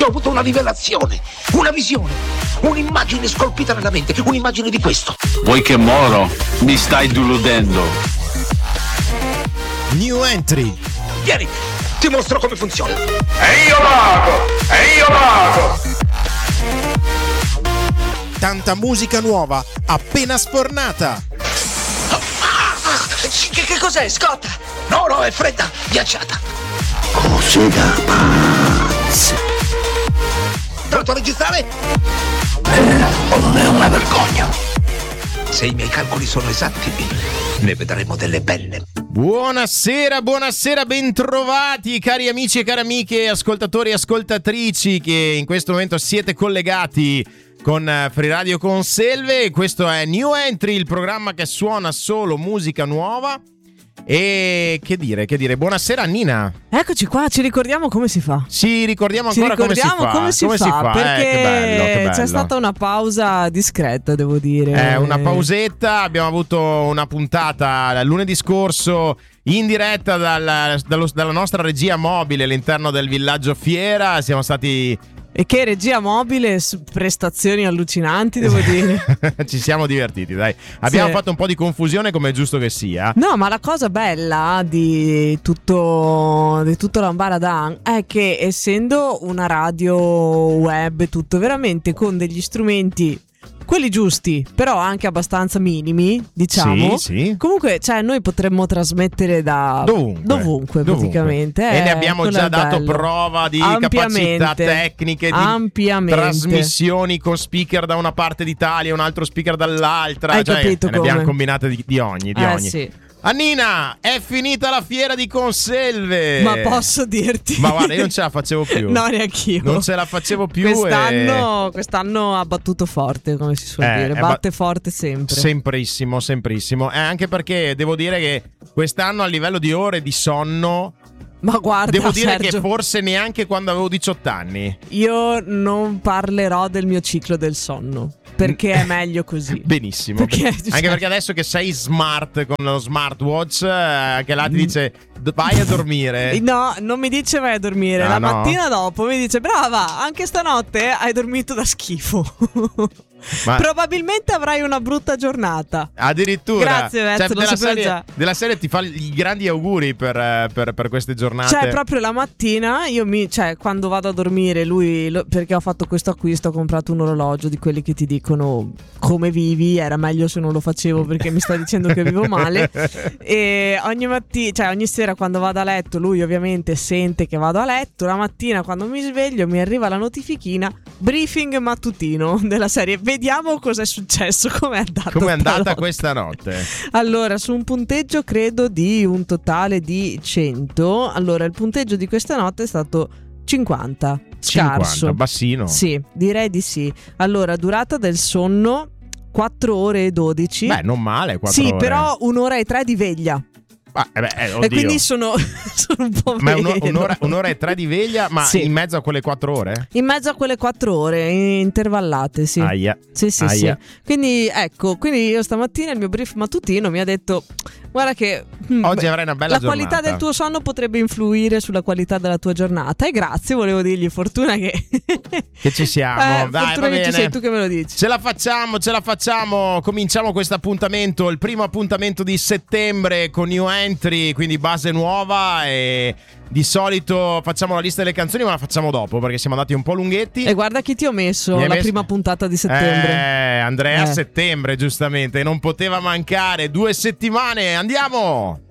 ho avuto una rivelazione, una visione, un'immagine scolpita nella mente, un'immagine di questo. Vuoi che moro? Mi stai deludendo. New Entry. Vieni, ti mostro come funziona. E io vago! Tanta musica nuova, appena sfornata. Che cos'è, Scott? No, è fredda, ghiacciata. Cose da pazzi. Pronto a registrare? Non è una vergogna. Se i miei calcoli sono esatti, ne vedremo delle belle. Buonasera, bentrovati cari amici e cari amiche, ascoltatori e ascoltatrici che in questo momento siete collegati con Free Radio Conselve. Questo è New Entry, il programma che suona solo musica nuova. E che dire, buonasera Nina. Eccoci qua, ci ricordiamo come si fa. Ci ricordiamo ancora come si fa. Perché che bello. C'è stata una pausa discreta, devo dire. Una pausetta, abbiamo avuto una puntata lunedì scorso in diretta dalla nostra regia mobile all'interno del villaggio Fiera. Siamo stati... E che regia mobile, prestazioni allucinanti, devo dire. Ci siamo divertiti, dai. Abbiamo fatto un po' di confusione, come è giusto che sia. No, ma la cosa bella di tutto l'Ambaradan è che, essendo una radio web, tutto veramente con degli strumenti, quelli giusti, però anche abbastanza minimi, diciamo. Sì. Comunque, noi potremmo trasmettere da dovunque praticamente. E ne abbiamo già dato prova di capacità tecniche, di trasmissioni con speaker da una parte d'Italia e un altro speaker dall'altra. Hai capito ne abbiamo combinate di ogni. Sì. Annina, è finita la fiera di Conselve. Ma posso dirti? Ma guarda, io non ce la facevo più. No, neanch'io. Non ce la facevo più. Quest'anno ha battuto forte, come si suol dire. Batte forte sempre. Semprissimo. Anche perché devo dire che quest'anno a livello di ore di sonno, ma guarda, devo dire Sergio, che forse neanche quando avevo 18 anni. Io non parlerò del mio ciclo del sonno, perché è meglio così. Benissimo. Anche perché adesso che sei smart con lo smartwatch, anche là ti dice vai a dormire. No, non mi dice vai a dormire. La mattina dopo mi dice brava, anche stanotte hai dormito da schifo. Ma probabilmente avrai una brutta giornata. Addirittura. Grazie, Vezzo, lo sapevo già. Della serie ti fa i grandi auguri per queste giornate. Proprio la mattina quando vado a dormire perché ho fatto questo acquisto, ho comprato un orologio di quelli che ti dicono come vivi. Era meglio se non lo facevo, perché mi sta dicendo che vivo male. E ogni sera quando vado a letto, lui ovviamente sente che vado a letto. La mattina quando mi sveglio mi arriva la notifichina briefing mattutino della serie. Vediamo cosa è successo, com'è andata questa notte. Allora, su un punteggio credo di un totale di 100. Allora, il punteggio di questa notte è stato 50. Scarso. 50, bassino. Sì, direi di sì. Allora, durata del sonno 4 ore e 12. Beh, non male, 4 ore. Sì, però 1 ora e 3 di veglia. Oddio. E quindi sono un po' ma un'ora e 3 di veglia, ma sì, in mezzo a quelle 4 ore? In mezzo a quelle 4 ore intervallate, sì. Aia. Sì. Quindi io stamattina il mio brief mattutino mi ha detto guarda che oggi avrai una bella giornata. La qualità del tuo sonno potrebbe influire sulla qualità della tua giornata. E grazie, volevo dirgli, fortuna che ci siamo. Dai, fortuna che ci sei tu che me lo dici. Ce la facciamo. Cominciamo questo appuntamento, il primo appuntamento di settembre con New Entry, quindi base nuova. E di solito facciamo la lista delle canzoni, ma la facciamo dopo perché siamo andati un po' lunghetti. E guarda chi ti ho messo prima puntata di settembre. Andrea Settembre, giustamente, non poteva mancare. 2 settimane, andiamo!